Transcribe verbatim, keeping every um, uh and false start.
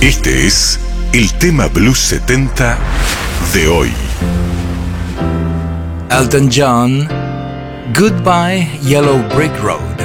Este es el tema Blues setenta de hoy. Elton John, Goodbye Yellow Brick Road.